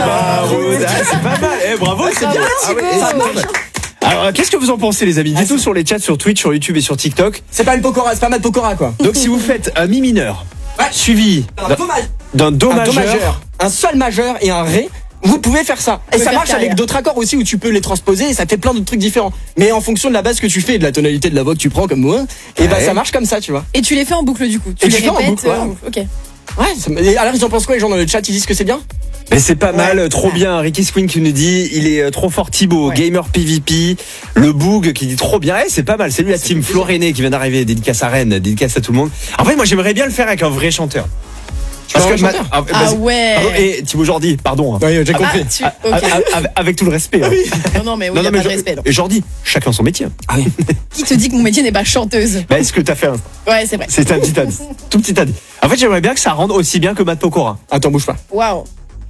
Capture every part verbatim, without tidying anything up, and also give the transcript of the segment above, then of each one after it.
baroud. Ah, c'est pas mal. Eh, bravo, c'est bien. Ah ouais, ça marche. Alors, qu'est-ce que vous en pensez, les amis? Dites-tout sur les chats, sur Twitch, sur YouTube et sur TikTok. C'est pas une pokora, c'est pas mal pokora, quoi. Donc, si vous faites un mi mineur, ouais, suivi d'un do, d'un do un majeur, do majeur, un sol majeur et un ré, vous pouvez faire ça. Et ça marche carrière. Avec d'autres accords aussi où tu peux les transposer et ça fait plein d'autres trucs différents. Mais en fonction de la base que tu fais et de la tonalité de la voix que tu prends comme moi, et bah ça marche comme ça, tu vois. Et tu les fais en boucle du coup. Tu et les tu répètes fais en boucle, ouais. en boucle. Ok. Ouais, ça, alors ils en pensent quoi les gens dans le chat? Ils disent que c'est bien? Mais c'est pas mal, ouais. trop bien. Ricky Squin qui nous dit il est trop fort Thibaut, ouais. Gamer P V P, le Boog qui dit trop bien. Eh, c'est pas mal, c'est lui la team Flo René qui vient d'arriver, dédicace à Rennes, dédicace à tout le monde. En fait, moi j'aimerais bien le faire avec un vrai chanteur. Parce que ma... ah, ah ouais. Pardon, et Thibaut Jordi, pardon. Oui, j'ai compris. Ah, tu... okay. avec, avec tout le respect. Hein. Non, non, mais oui, non, non, mais pas de respect. Et Jordi, chacun son métier. Ah oui. Qui te dit que mon métier n'est pas chanteuse? Bah, est-ce que t'as fait un... Ouais, c'est vrai. C'est un petit indice. Tout petit indice. En fait, j'aimerais bien que ça rende aussi bien que Matt Pokora. Attends, bouge pas. Waouh.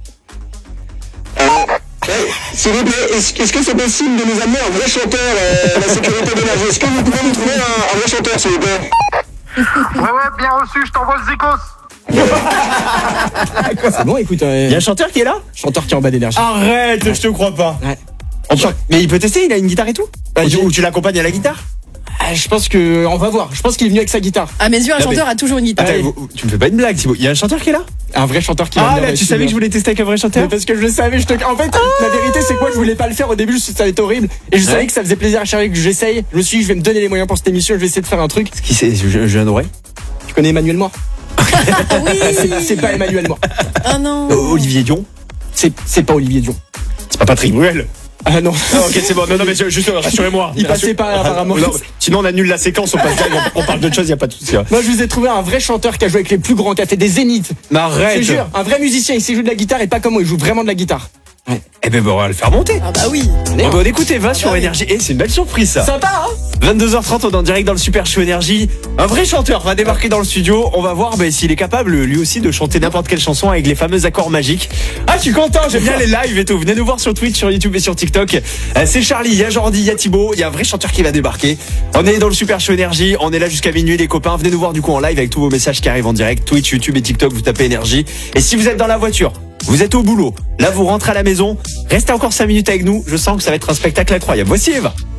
S'il vous plaît, est-ce, est-ce que c'est possible de nous amener un vrai chanteur euh, à la sécurité d'énergie? Est-ce que vous pouvez nous trouver un, un vrai chanteur, s'il vous plaît? Ouais, ouais, bien reçu, je t'envoie le Zikos. C'est bon, écoute. Il euh, y a un chanteur qui est là? Chanteur qui est en bas d'énergie. Arrête, ouais. Je te crois pas. Ouais. Peut... Mais il peut tester, il a une guitare et tout? Bah, ou, tu, ou tu l'accompagnes à la guitare? Ah, je pense que on va voir. Je pense qu'il est venu avec sa guitare. À mes yeux, un non, chanteur mais... a toujours une guitare. Attends, vous, tu me fais pas une blague, Thibaut. Il y a un chanteur qui est là? Un vrai chanteur qui est là. Ah, bah, tu savais que je voulais tester avec un vrai chanteur? Mais parce que je le savais. Je te... En fait, ah la vérité, c'est que moi, je voulais pas le faire au début. Ça allait être horrible. Et je ouais. savais que ça faisait plaisir à Charlie que j'essaye. Je me suis dit, je vais me donner les moyens pour cette émission. Je vais essayer de faire un truc. Qui c'est? Je, je viens d'oreille. Tu connais Emmanuel Moir? Oui. c'est, c'est pas Emmanuel Moir. Ah non. Euh, Olivier Dion? C'est, c'est pas Olivier Dion. C'est pas Patrick Bruel? Ah non. non. Ok, c'est bon. Non, non, mais juste rassurez-moi. Il passait Rassure... pas apparemment. Non, sinon, on annule la séquence. On passe direct, on parle d'autre chose. Il y a pas de souci. Moi, je vous ai trouvé un vrai chanteur qui a joué avec les plus grands, qui a fait des zéniths. Mais arrête. Je te jure, un vrai musicien. Il sait jouer de la guitare et pas comme moi. Il joue vraiment de la guitare. Ouais. Eh ben, on va le faire monter. Ah bah oui. On va écouter va ah sur bah Énergie. Oui. Et c'est une belle surprise ça. Sympa hein. vingt-deux heures trente, on est en direct dans le Super Show Énergie. Un vrai chanteur va débarquer dans le studio. On va voir bah, s'il est capable lui aussi de chanter n'importe quelle chanson avec les fameux accords magiques. Ah, je suis content, j'aime bien les lives et tout. Venez nous voir sur Twitch, sur YouTube et sur TikTok. Euh, c'est Charlie, il y a Jordi, il y a Thibaut, il y a un vrai chanteur qui va débarquer. On est dans le Super Show Énergie, on est là jusqu'à minuit les copains. Venez nous voir du coup en live avec tous vos messages qui arrivent en direct. Twitch, YouTube et TikTok, vous tapez Énergie. Et si vous êtes dans la voiture, vous êtes au boulot, là vous rentrez à la maison, restez encore cinq minutes avec nous, je sens que ça va être un spectacle incroyable. Voici Eva.